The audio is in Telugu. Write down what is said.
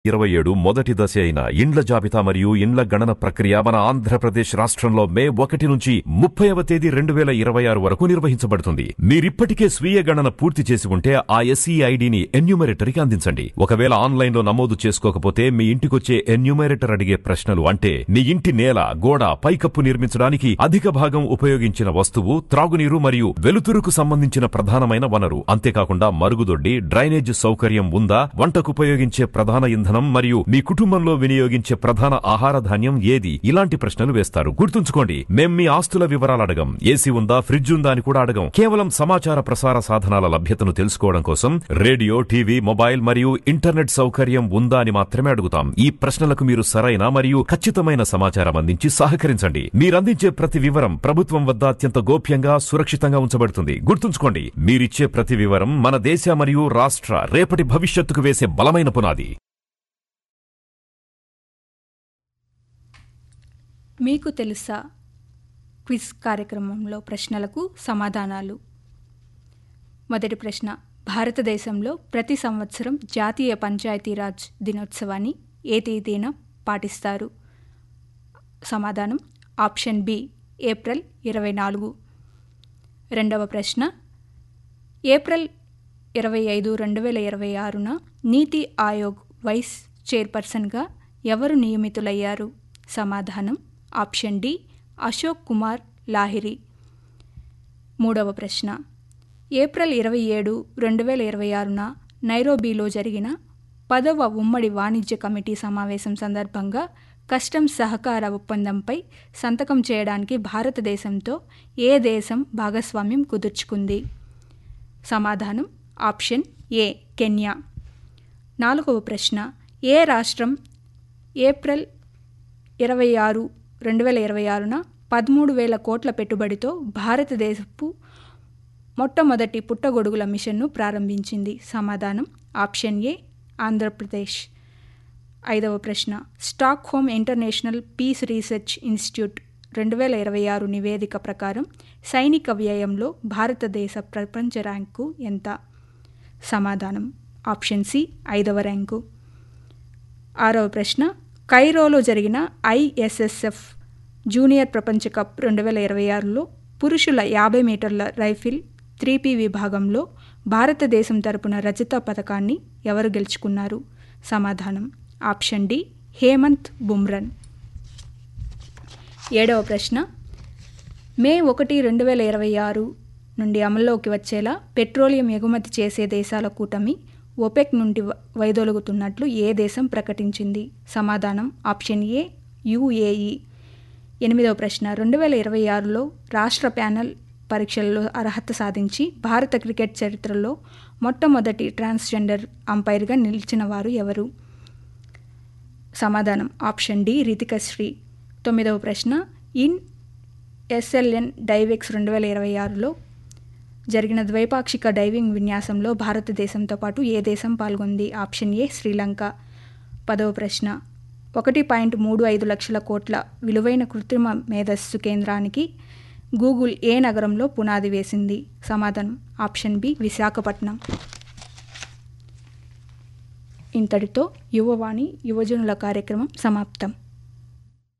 27 మొదటి దశ అయిన ఇండ్ల జాబితా మరియు ఇండ్ల గణన ప్రక్రియ మన ఆంధ్రప్రదేశ్ రాష్ట్రంలో మే 1 నుంచి 30వ తేదీ 2026 వరకు నిర్వహించబడుతుంది. మీరిప్పటికే స్వీయ గణన పూర్తి చేసి ఉంటే ఆ ఎస్ఈ ఐడిని ఎన్యూమరేటర్కి అందించండి. ఒకవేళ ఆన్లైన్లో నమోదు చేసుకోకపోతే మీ ఇంటికొచ్చే ఎన్యూమరేటర్ అడిగే ప్రశ్నలు అంటే మీ ఇంటి నేల, గోడ, పైకప్పు నిర్మించడానికి అధిక భాగం ఉపయోగించిన వస్తువు, త్రాగునీరు మరియు వెలుతురుకు సంబంధించిన ప్రధానమైన వనరు, అంతేకాకుండా మరుగుదొడ్డి, డ్రైనేజ్ సౌకర్యం ఉందా, వంటకు ఉపయోగించే ప్రధాన ఇంధనం మరియు మీ కుటుంబంలో వినియోగించే ప్రధాన ఆహార ధాన్యం ఏది, ఇలాంటి ప్రశ్నలు వేస్తారు. గుర్తుంచుకోండి, మేం మీ ఆస్తుల వివరాలు అడగం, ఏసీ ఉందా, ఫ్రిడ్జ్ ఉందా అని కూడా అడగం. కేవలం సమాచార ప్రసార సాధనాల లభ్యతను తెలుసుకోవడం కోసం రేడియో, టీవీ, మొబైల్ మరియు ఇంటర్నెట్ సౌకర్యం ఉందా అని మాత్రమే అడుగుతాం. ఈ ప్రశ్నలకు మీరు సరైన మరియు ఖచ్చితమైన సమాచారం అందించి సహకరించండి. మీరందించే ప్రతి వివరం ప్రభుత్వం వద్ద అత్యంత గోప్యంగా, సురక్షితంగా ఉంచబడుతుంది. గుర్తుంచుకోండి, మీరిచ్చే ప్రతి వివరం మన దేశ మరియు రాష్ట్ర రేపటి భవిష్యత్తుకు వేసే బలమైన పునాది. మీకు తెలుసా క్విజ్ కార్యక్రమంలో ప్రశ్నలకు సమాధానాలు. మొదటి ప్రశ్న, భారతదేశంలో ప్రతి సంవత్సరం జాతీయ పంచాయతీరాజ్ దినోత్సవాన్ని ఏ తేదీన పాటిస్తారు? సమాధానం ఆప్షన్ బి, ఏప్రిల్ 24. రెండవ ప్రశ్న, ఏప్రిల్ 25, 2026న నీతి ఆయోగ్ వైస్ చైర్పర్సన్గా ఎవరు నియమితులయ్యారు? సమాధానం ఆప్షన్ డి, అశోక్ కుమార్ లాహిరి. మూడవ ప్రశ్న, ఏప్రిల్ 27, 2026న నైరోబీలో జరిగిన 10వ ఉమ్మడి వాణిజ్య కమిటీ సమావేశం సందర్భంగా కస్టమ్స్ సహకార ఒప్పందంపై సంతకం చేయడానికి భారతదేశంతో ఏ దేశం భాగస్వామ్యం కుదుర్చుకుంది? సమాధానం ఆప్షన్ ఏ, కెన్యా. నాలుగవ ప్రశ్న, ఏ రాష్ట్రం ఏప్రిల్ 26, 2026న 13,000 కోట్ల పెట్టుబడితో భారతదేశపు మొట్టమొదటి పుట్టగొడుగుల మిషన్ను ప్రారంభించింది? సమాధానం ఆప్షన్ ఏ, ఆంధ్రప్రదేశ్. ఐదవ ప్రశ్న, stock home international piece research institute 2026 నివేదిక ప్రకారం సైనిక వ్యయంలో భారతదేశ ప్రపంచ ర్యాంకు ఎంత? సమాధానం ఆప్షన్ సి, 5వ ర్యాంకు. ఆరవ ప్రశ్న, కైరోలో జరిగిన ఐఎస్ఎస్ఎఫ్ జూనియర్ ప్రపంచ కప్ 2026లో పురుషుల 50 మీటర్ల రైఫిల్ 3P విభాగంలో భారతదేశం తరపున రజత పథకాన్ని ఎవరు గెలుచుకున్నారు? సమాధానం ఆప్షన్ డి, హేమంత్ బుమ్రన్. ఏడవ ప్రశ్న, మే 1, 2026 నుండి అమల్లోకి వచ్చేలా పెట్రోలియం ఎగుమతి చేసే దేశాల కూటమి ఒపెక్ నుండి వైదొలుగుతున్నట్లు ఏ దేశం ప్రకటించింది? సమాధానం ఆప్షన్ ఏ, యుఏఈ. ఎనిమిదవ ప్రశ్న, 2026లో రాష్ట్ర ప్యానెల్ పరీక్షల్లో అర్హత సాధించి భారత క్రికెట్ చరిత్రలో మొట్టమొదటి ట్రాన్స్జెండర్ అంపైర్గా నిలిచిన వారు ఎవరు? సమాధానం ఆప్షన్ డి, రితికశ్రీ. తొమ్మిదవ ప్రశ్న, ఇన్ ఎస్ఎల్ఎన్ డైవెక్స్ 2026లో జరిగిన ద్వైపాక్షిక డైవింగ్ విన్యాసంలో భారతదేశంతో పాటు ఏ దేశం పాల్గొంది? Option A, Sri Lanka. 10వ ప్రశ్న, 1.35 లక్షల కోట్ల విలువైన కృత్రిమ మేధస్సు కేంద్రానికి గూగుల్ ఏ నగరంలో పునాది వేసింది? సమాధానం ఆప్షన్ బి, విశాఖపట్నం. ఇంతటితో యువవాణి యువజనుల కార్యక్రమం సమాప్తం.